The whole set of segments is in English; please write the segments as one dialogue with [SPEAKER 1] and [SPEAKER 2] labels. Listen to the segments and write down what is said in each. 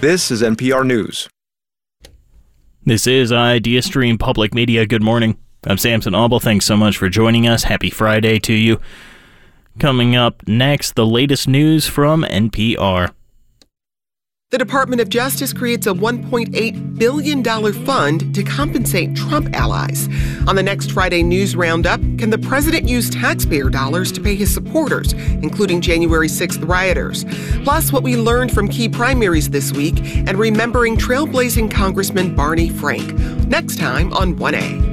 [SPEAKER 1] This is NPR News.
[SPEAKER 2] This is IdeaStream Public Media. Good morning. I'm Samson Auble. Thanks so much for joining us. Happy Friday to you. Coming up next, the latest news from NPR.
[SPEAKER 3] The Department of Justice creates a $1.8 billion fund to compensate Trump allies. On the next Friday News Roundup, can the president use taxpayer dollars to pay his supporters, including January 6th rioters? Plus, what we learned from key primaries this week and remembering trailblazing Congressman Barney Frank. Next time on 1A.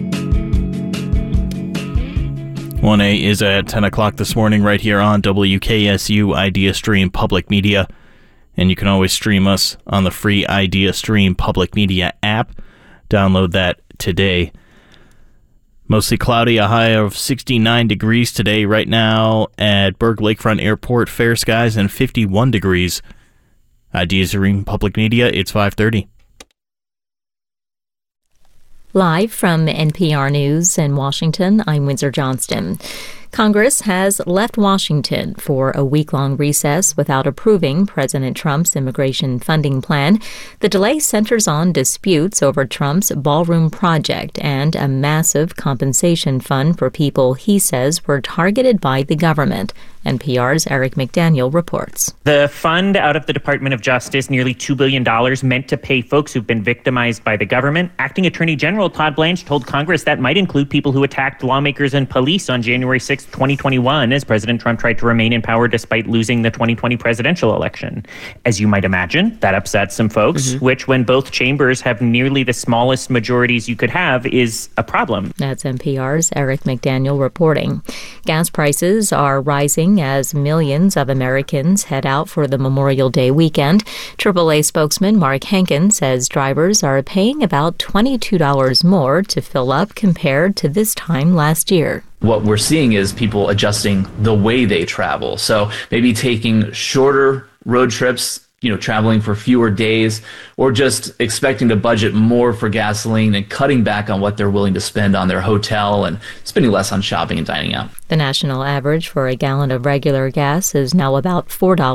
[SPEAKER 2] 1A is at 10 o'clock this morning right here on WKSU IdeaStream Public Media. And you can always stream us on the free IdeaStream Public Media app. Download that today. Mostly cloudy, a high of 69 degrees today. Right now at Berg Lakefront Airport, fair skies and 51 degrees. IdeaStream Public Media, it's 5:30.
[SPEAKER 4] Live from NPR News in Washington, I'm Windsor Johnston. Congress has left Washington for a week-long recess without approving President Trump's immigration funding plan. The delay centers on disputes over Trump's ballroom project and a massive compensation fund for people he says were targeted by the government. NPR's Eric McDaniel reports.
[SPEAKER 5] The fund out of the Department of Justice, nearly $2 billion, meant to pay folks who've been victimized by the government. Acting Attorney General Todd Blanche told Congress that might include people who attacked lawmakers and police on January 6, 2021, as President Trump tried to remain in power despite losing the 2020 presidential election. As you might imagine, that upsets some folks, which, when both chambers have nearly the smallest majorities you could have, is a problem.
[SPEAKER 4] That's NPR's Eric McDaniel reporting. Gas prices are rising as millions of Americans head out for the Memorial Day weekend. AAA spokesman Mark Hankin says drivers are paying about $22 more to fill up compared to this time last year.
[SPEAKER 6] What we're seeing is people adjusting the way they travel. So maybe taking shorter road trips, traveling for fewer days, or just expecting to budget more for gasoline and cutting back on what they're willing to spend on their hotel and spending less on shopping and dining out.
[SPEAKER 4] The national average for a gallon of regular gas is now about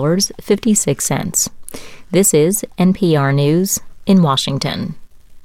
[SPEAKER 4] $4.56. This is NPR News in Washington.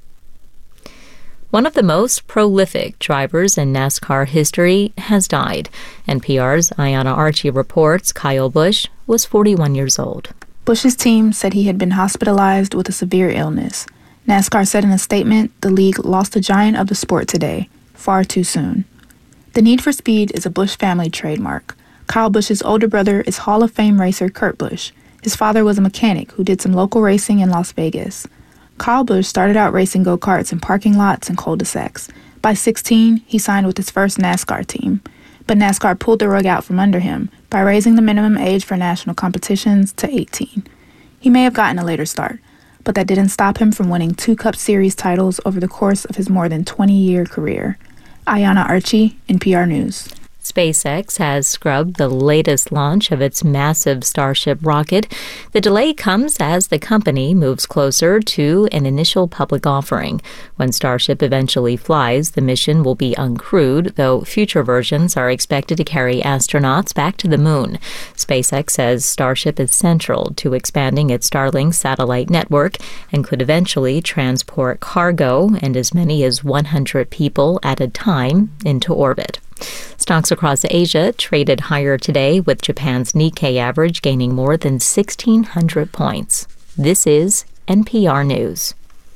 [SPEAKER 4] One of the most prolific drivers in NASCAR history has died. NPR's Ayanna Archie reports Kyle Busch was 41 years old.
[SPEAKER 7] Busch's team said he had been hospitalized with a severe illness. NASCAR said in a statement, the league lost a giant of the sport today, far too soon. The need for speed is a Busch family trademark. Kyle Busch's older brother is Hall of Fame racer Kurt Busch. His father was a mechanic who did some local racing in Las Vegas. Kyle Busch started out racing go-karts in parking lots and cul-de-sacs. By 16, he signed with his first NASCAR team. But NASCAR pulled the rug out from under him by raising the minimum age for national competitions to 18. He may have gotten a later start, but that didn't stop him from winning 2 Cup Series titles over the course of his more than 20-year career. Ayanna Archie, NPR News.
[SPEAKER 4] SpaceX has scrubbed the latest launch of its massive Starship rocket. The delay comes as the company moves closer to an initial public offering. When Starship eventually flies, the mission will be uncrewed, though future versions are expected to carry astronauts back to the moon. SpaceX says Starship is central to expanding its Starlink satellite network and could eventually transport cargo and as many as 100 people at a time into orbit. Stocks across Asia traded higher today, with Japan's Nikkei average gaining more than 1,600 points. This is NPR News.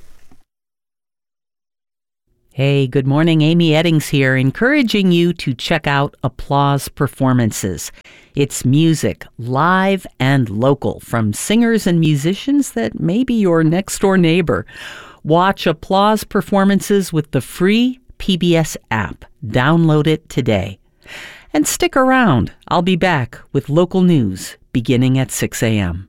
[SPEAKER 8] Hey, good morning. Amy Eddings here, encouraging you to check out Applause Performances. It's music, live and local, from singers and musicians that may be your next-door neighbor. Watch Applause Performances with the free PBS app. Download it today. And stick around. I'll be back with local news beginning at 6 a.m.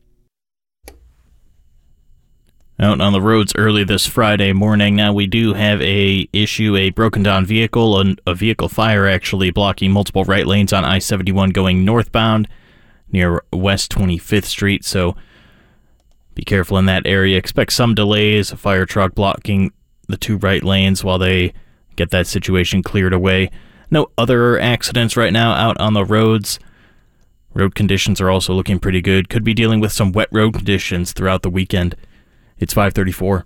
[SPEAKER 2] Out on the roads early this Friday morning. Now we do have a broken down vehicle, a vehicle fire actually blocking multiple right lanes on I-71 going northbound near West 25th Street. So be careful in that area. Expect some delays, a fire truck blocking the 2 right lanes while they get that situation cleared away. No other accidents right now out on the roads. Road conditions are also looking pretty good. Could be dealing with some wet road conditions throughout the weekend. It's 5:34.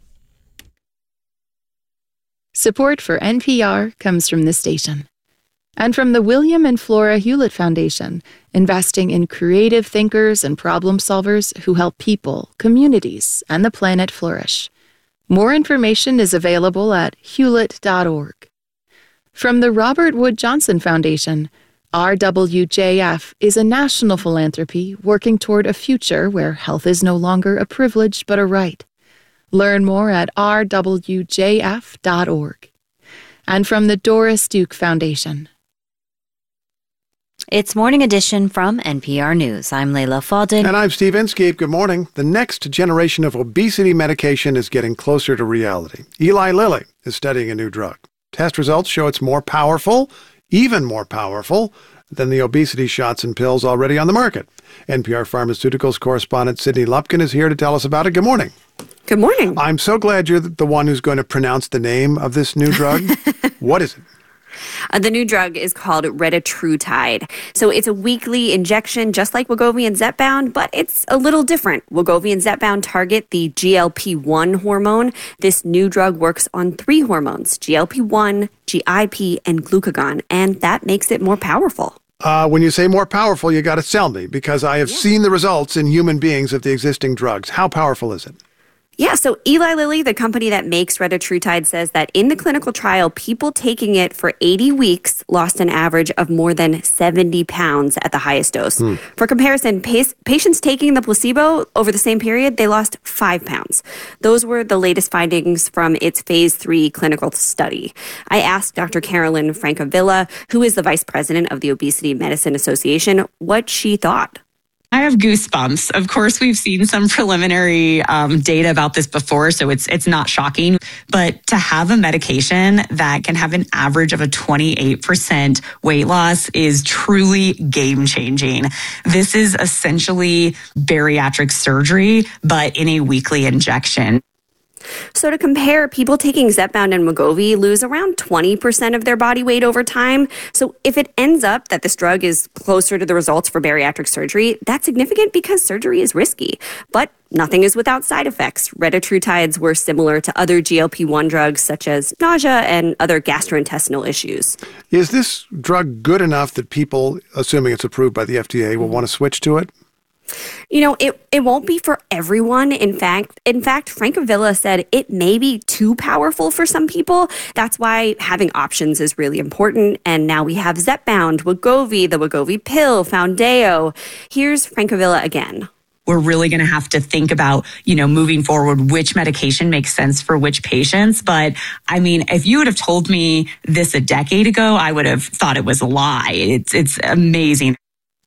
[SPEAKER 1] Support for NPR comes from this station. And from the William and Flora Hewlett Foundation, investing in creative thinkers and problem solvers who help people, communities, and the planet flourish. More information is available at hewlett.org. From the Robert Wood Johnson Foundation, RWJF is a national philanthropy working toward a future where health is no longer a privilege but a right. Learn more at rwjf.org. And from the Doris Duke Foundation.
[SPEAKER 9] It's Morning Edition from NPR News. I'm Layla Faldin.
[SPEAKER 10] And I'm Steve Inskeep. Good morning. The next generation of obesity medication is getting closer to reality. Eli Lilly is studying a new drug. Test results show it's more powerful, even more powerful, than the obesity shots and pills already on the market. NPR Pharmaceuticals correspondent Sydney Lupkin is here to tell us about it. Good morning.
[SPEAKER 11] Good morning.
[SPEAKER 10] I'm so glad you're the one who's going to pronounce the name of this new drug. What is it?
[SPEAKER 11] The new drug is called retatrutide. So it's a weekly injection, just like Wegovy and Zepbound, but it's a little different. Wegovy and Zepbound target the GLP-1 hormone. This new drug works on 3 hormones, GLP-1, GIP, and glucagon, and that makes it more powerful.
[SPEAKER 10] When you say more powerful, you got to sell me, because I have seen the results in human beings of the existing drugs. How powerful is it?
[SPEAKER 11] Yeah, so Eli Lilly, the company that makes retatrutide, says that in the clinical trial, people taking it for 80 weeks lost an average of more than 70 pounds at the highest dose. For comparison, patients taking the placebo over the same period, they lost 5 pounds. Those were the latest findings from its phase 3 clinical study. I asked Dr. Carolyn Francavilla, who is the vice president of the Obesity Medicine Association, what she thought.
[SPEAKER 12] I have goosebumps. Of course, we've seen some preliminary data about this before, so it's not shocking. But to have a medication that can have an average of a 28% weight loss is truly game-changing. This is essentially bariatric surgery, but in a weekly injection.
[SPEAKER 11] So to compare, people taking Zepbound and Wegovy lose around 20% of their body weight over time. So if it ends up that this drug is closer to the results for bariatric surgery, that's significant because surgery is risky. But nothing is without side effects. Retatrutides were similar to other GLP-1 drugs such as nausea and other gastrointestinal issues.
[SPEAKER 10] Is this drug good enough that people, assuming it's approved by the FDA, will want to switch to it?
[SPEAKER 11] You know, it won't be for everyone. In fact, Francavilla said it may be too powerful for some people. That's why having options is really important. And now we have Zepbound, Wegovy, the Wegovy pill, Foundayo. Here's Francavilla again.
[SPEAKER 12] We're really going to have to think about, moving forward, which medication makes sense for which patients. But I mean, if you would have told me this a decade ago, I would have thought it was a lie. It's amazing.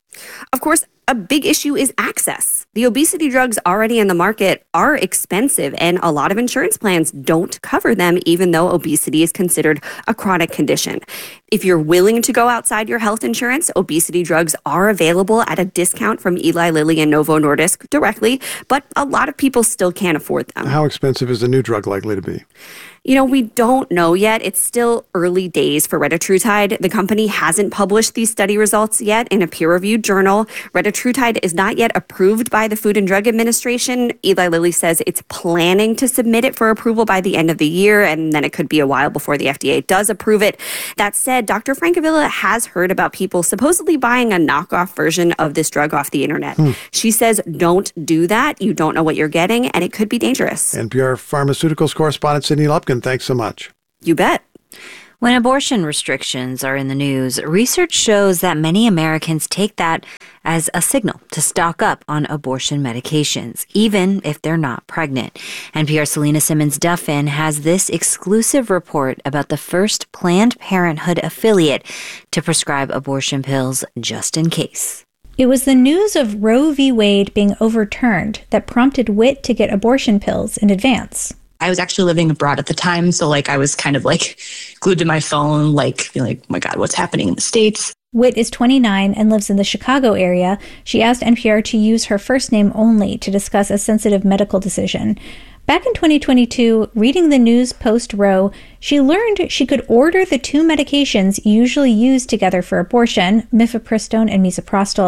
[SPEAKER 11] Of course, a big issue is access. The obesity drugs already in the market are expensive, and a lot of insurance plans don't cover them, even though obesity is considered a chronic condition. If you're willing to go outside your health insurance, obesity drugs are available at a discount from Eli Lilly and Novo Nordisk directly, but a lot of people still can't afford them.
[SPEAKER 10] How expensive is the new drug likely to be?
[SPEAKER 11] We don't know yet. It's still early days for retatrutide. The company hasn't published these study results yet in a peer-reviewed journal. Retatrutide is not yet approved by the Food and Drug Administration. Eli Lilly says it's planning to submit it for approval by the end of the year, and then it could be a while before the FDA does approve it. That said, Dr. Francavilla has heard about people supposedly buying a knockoff version of this drug off the internet. She says, don't do that. You don't know what you're getting, and it could be dangerous.
[SPEAKER 10] NPR Pharmaceuticals correspondent Sydney Lupkin, thanks so much.
[SPEAKER 11] You bet.
[SPEAKER 9] When abortion restrictions are in the news, research shows that many Americans take that as a signal to stock up on abortion medications, even if they're not pregnant. NPR's Selena Simmons-Duffin has this exclusive report about the first Planned Parenthood affiliate to prescribe abortion pills just in case.
[SPEAKER 13] It was the news of Roe v. Wade being overturned that prompted Whit to get abortion pills in advance.
[SPEAKER 14] I was actually living abroad at the time, so I was kind of glued to my phone, feeling oh my God, what's happening in the States?
[SPEAKER 13] Whit is 29 and lives in the Chicago area. She asked NPR to use her first name only to discuss a sensitive medical decision. Back in 2022, reading the news post-Roe, she learned she could order the 2 medications usually used together for abortion, mifepristone and misoprostol,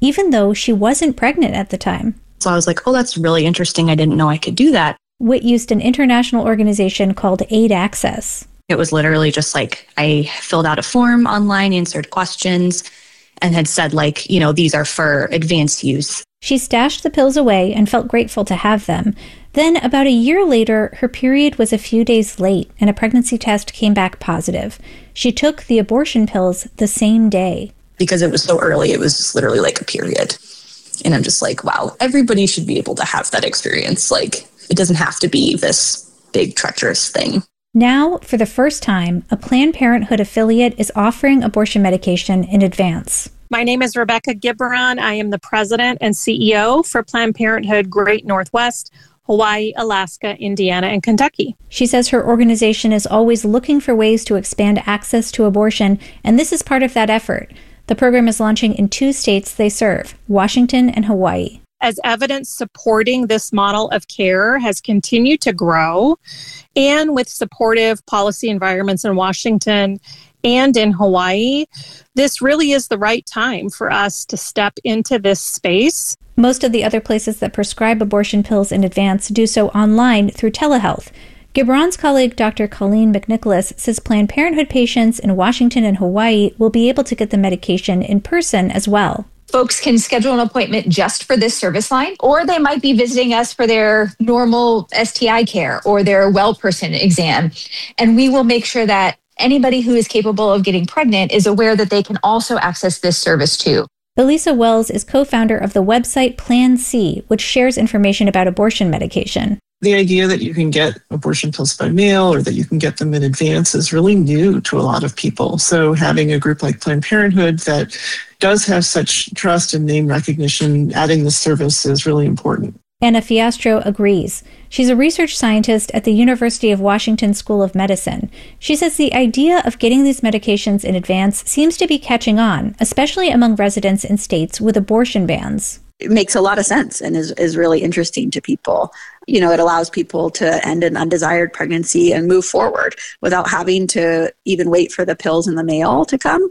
[SPEAKER 13] even though she wasn't pregnant at the time.
[SPEAKER 14] So I was like, oh, that's really interesting. I didn't know I could do that.
[SPEAKER 13] Witt used an international organization called Aid Access.
[SPEAKER 14] It was literally just like I filled out a form online, answered questions, and had said, like, you know, these are for advanced use.
[SPEAKER 13] She stashed the pills away and felt grateful to have them. Then, about a year later, her period was a few days late and a pregnancy test came back positive. She took the abortion pills the same day.
[SPEAKER 14] Because it was so early, it was just literally like a period. And I'm just like, wow, everybody should be able to have that experience. Like, it doesn't have to be this big, treacherous thing.
[SPEAKER 13] Now, for the first time, a Planned Parenthood affiliate is offering abortion medication in advance.
[SPEAKER 15] My name is Rebecca Gibberon. I am the president and CEO for Planned Parenthood Great Northwest, Hawaii, Alaska, Indiana, and Kentucky.
[SPEAKER 13] She says her organization is always looking for ways to expand access to abortion, and this is part of that effort. The program is launching in 2 states they serve, Washington and Hawaii.
[SPEAKER 15] As evidence supporting this model of care has continued to grow, and with supportive policy environments in Washington and in Hawaii, this really is the right time for us to step into this space.
[SPEAKER 13] Most of the other places that prescribe abortion pills in advance do so online through telehealth. Gibron's colleague, Dr. Colleen McNicholas, says Planned Parenthood patients in Washington and Hawaii will be able to get the medication in person as well.
[SPEAKER 16] Folks can schedule an appointment just for this service line, or they might be visiting us for their normal STI care or their well person exam. And we will make sure that anybody who is capable of getting pregnant is aware that they can also access this service too.
[SPEAKER 13] Elisa Wells is co-founder of the website Plan C, which shares information about abortion medication.
[SPEAKER 17] The idea that you can get abortion pills by mail or that you can get them in advance is really new to a lot of people. So having a group like Planned Parenthood that does have such trust and name recognition, adding this service is really important.
[SPEAKER 13] Anna Fiastro agrees. She's a research scientist at the University of Washington School of Medicine. She says the idea of getting these medications in advance seems to be catching on, especially among residents in states with abortion bans.
[SPEAKER 18] It makes a lot of sense and is really interesting to people. You know, it allows people to end an undesired pregnancy and move forward without having to even wait for the pills in the mail to come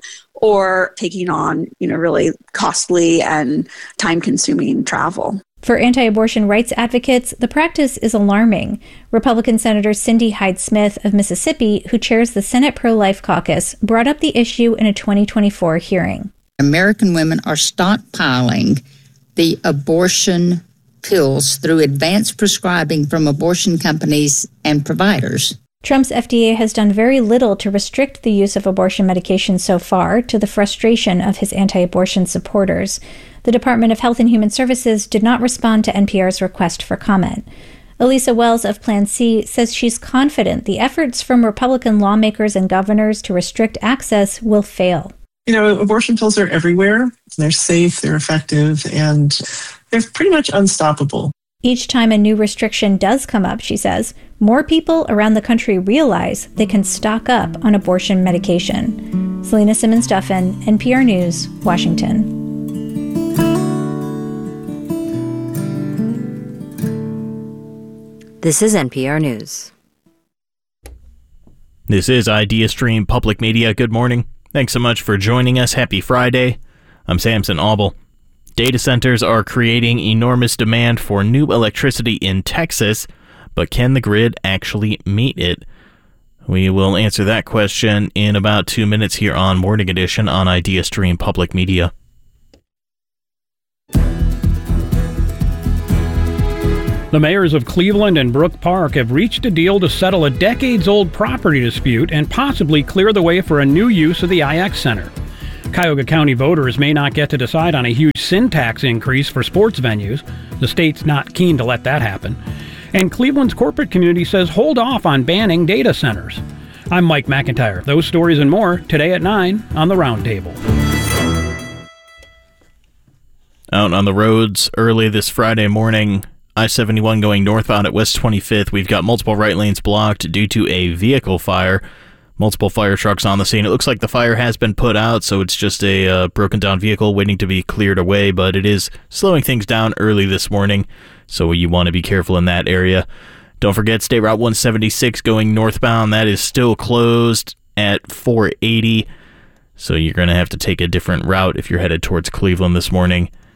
[SPEAKER 18] or taking on, really costly and time-consuming travel.
[SPEAKER 13] For anti-abortion rights advocates, the practice is alarming. Republican Senator Cindy Hyde-Smith of Mississippi, who chairs the Senate Pro-Life Caucus, brought up the issue in a 2024 hearing.
[SPEAKER 19] American women are stockpiling the abortion pills through advanced prescribing from abortion companies and providers.
[SPEAKER 13] Trump's FDA has done very little to restrict the use of abortion medication so far, to the frustration of his anti-abortion supporters. The Department of Health and Human Services did not respond to NPR's request for comment. Elisa Wells of Plan C says she's confident the efforts from Republican lawmakers and governors to restrict access will fail.
[SPEAKER 17] Abortion pills are everywhere. They're safe, they're effective, and they're pretty much unstoppable.
[SPEAKER 13] Each time a new restriction does come up, she says, more people around the country realize they can stock up on abortion medication. Selena Simmons-Duffin, NPR News, Washington.
[SPEAKER 9] This is NPR News.
[SPEAKER 2] This is IdeaStream Public Media. Good morning. Thanks so much for joining us. Happy Friday. I'm Samson Aubel. Data centers are creating enormous demand for new electricity in Texas, but can the grid actually meet it? We will answer that question in about 2 minutes here on Morning Edition on IdeaStream Public Media.
[SPEAKER 20] The mayors of Cleveland and Brook Park have reached a deal to settle a decades-old property dispute and possibly clear the way for a new use of the IX Center. Cuyahoga County voters may not get to decide on a huge sin tax increase for sports venues. The state's not keen to let that happen. And Cleveland's corporate community says hold off on banning data centers. I'm Mike McIntyre. Those stories and more today at 9 on the Roundtable.
[SPEAKER 2] Out on the roads early this Friday morning, I-71 going northbound at West 25th. We've got multiple right lanes blocked due to a vehicle fire. Multiple fire trucks on the scene. It looks like the fire has been put out, so it's just a broken down vehicle waiting to be cleared away, but it is slowing things down early this morning, so you want to be careful in that area. Don't forget State Route 176 going northbound. That is still closed at 480, so you're going to have to take a different route if you're headed towards Cleveland this morning.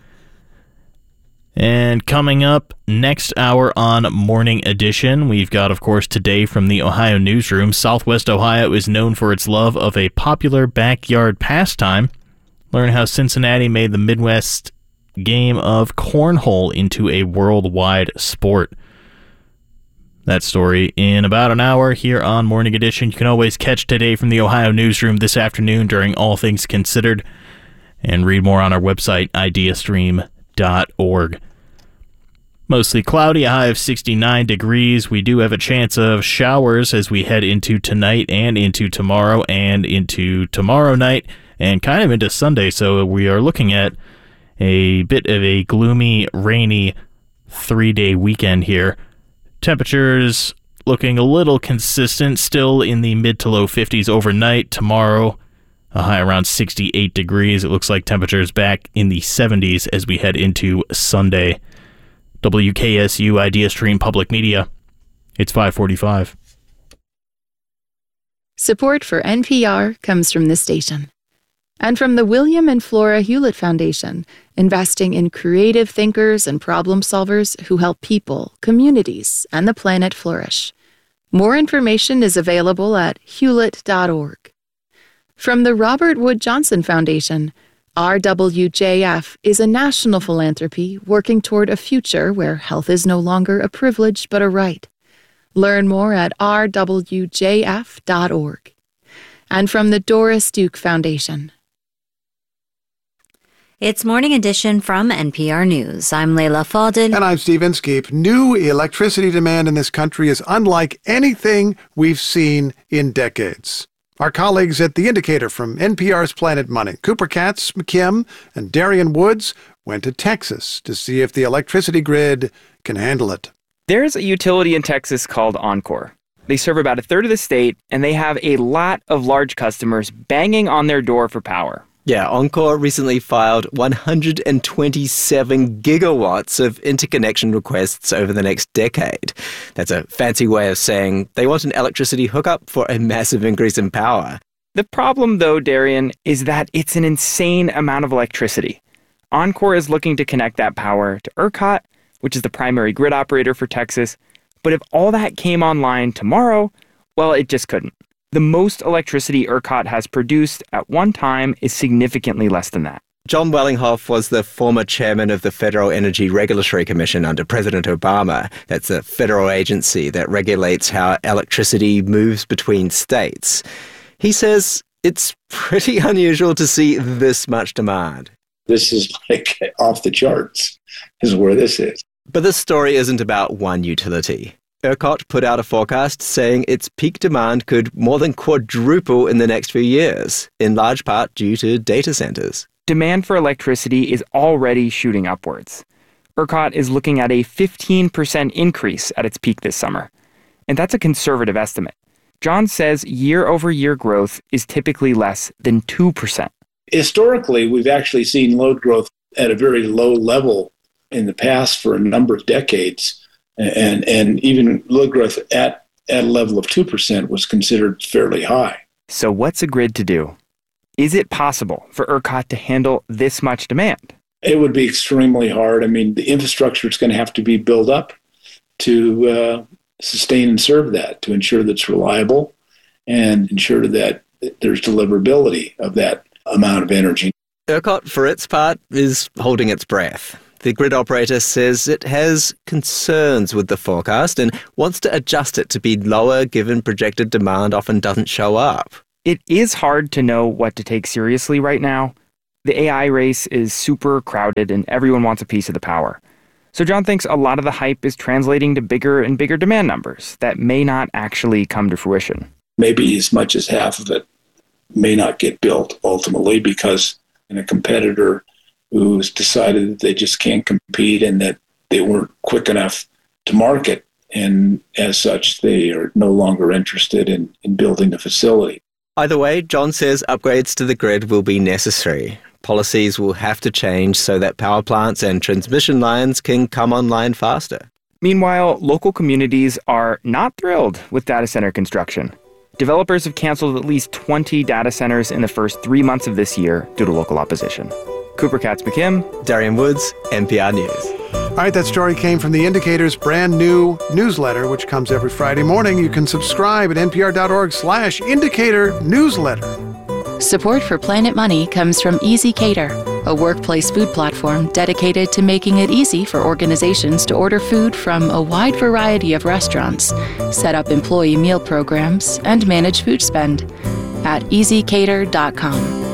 [SPEAKER 2] And coming up next hour on Morning Edition, we've got, of course, today from the Ohio newsroom. Southwest Ohio is known for its love of a popular backyard pastime. Learn how Cincinnati made the Midwest game of cornhole into a worldwide sport. That story in about an hour here on Morning Edition. You can always catch Today from the Ohio newsroom this afternoon during All Things Considered, and read more on our website, ideastream.org. Mostly cloudy, a high of 69 degrees. We do have a chance of showers as we head into tonight and into tomorrow night and kind of into Sunday. So we are looking at a bit of a gloomy, rainy 3-day weekend here. Temperatures looking a little consistent, still in the mid to low 50s overnight. Tomorrow, a high around 68 degrees. It looks like temperatures back in the 70s as we head into Sunday. WKSU IdeaStream Public Media. It's 5:45.
[SPEAKER 1] Support for NPR comes from this station. And from the William and Flora Hewlett Foundation, investing in creative thinkers and problem solvers who help people, communities, and the planet flourish. More information is available at hewlett.org. From the Robert Wood Johnson Foundation, RWJF is a national philanthropy working toward a future where health is no longer a privilege but a right. Learn more at rwjf.org. And from the Doris Duke Foundation.
[SPEAKER 9] It's Morning Edition from NPR News. I'm Leila Fadel.
[SPEAKER 10] And I'm Steve Inskeep. New electricity demand in this country is unlike anything we've seen in decades. Our colleagues at The Indicator from NPR's Planet Money, Cooper Katz, McKim, and Darian Woods, went to Texas to see if the electricity grid can handle it.
[SPEAKER 21] There's a utility in Texas called Oncor. They serve about a third of the state, and they have a lot of large customers banging on their door for power.
[SPEAKER 22] Yeah, Oncor recently filed 127 gigawatts of interconnection requests over the next decade. That's a fancy way of saying they want an electricity hookup for a massive increase in power.
[SPEAKER 21] The problem, though, Darian, is that it's an insane amount of electricity. Oncor is looking to connect that power to ERCOT, which is the primary grid operator for Texas. But if all that came online tomorrow, well, it just couldn't. The most electricity ERCOT has produced at one time is significantly less than that.
[SPEAKER 22] John Wellinghoff was the former chairman of the Federal Energy Regulatory Commission under President Obama. That's a federal agency that regulates how electricity moves between states. He says it's pretty unusual to see this much demand.
[SPEAKER 23] This is like off the charts, is where this is.
[SPEAKER 22] But this story isn't about one utility. ERCOT put out a forecast saying its peak demand could more than quadruple in the next few years, in large part due to data centers.
[SPEAKER 21] Demand for electricity is already shooting upwards. ERCOT is looking at a 15% increase at its peak this summer. And that's a conservative estimate. John says year-over-year growth is typically less than 2%.
[SPEAKER 23] Historically, we've actually seen load growth at a very low level in the past for a number of decades. And even load growth at a level of 2% was considered fairly high.
[SPEAKER 21] So what's a grid to do? Is it possible for ERCOT to handle this much demand?
[SPEAKER 23] It would be extremely hard. I mean, the infrastructure is going to have to be built up to sustain and serve that, to ensure that it's reliable and ensure that there's deliverability of that amount of energy.
[SPEAKER 22] ERCOT, for its part, is holding its breath. The grid operator says it has concerns with the forecast and wants to adjust it to be lower given projected demand often doesn't show up.
[SPEAKER 21] It is hard to know what to take seriously right now. The AI race is super crowded and everyone wants a piece of the power. So John thinks a lot of the hype is translating to bigger and bigger demand numbers that may not actually come to fruition.
[SPEAKER 23] Maybe as much as half of it may not get built ultimately because a competitor who's decided that they just can't compete and that they weren't quick enough to market. And as such, they are no longer interested in building the facility.
[SPEAKER 22] Either way, John says upgrades to the grid will be necessary. Policies will have to change so that power plants and transmission lines can come online faster.
[SPEAKER 21] Meanwhile, local communities are not thrilled with data center construction. Developers have canceled at least 20 data centers in the first 3 months of this year due to local opposition. Cooper Katz McKim,
[SPEAKER 22] Darian Woods, NPR News.
[SPEAKER 10] All right, that story came from The Indicator's brand new newsletter, which comes every Friday morning. You can subscribe at npr.org/indicator newsletter.
[SPEAKER 1] Support for Planet Money comes from Easy Cater, a workplace food platform dedicated to making it easy for organizations to order food from a wide variety of restaurants, set up employee meal programs, and manage food spend at easycater.com.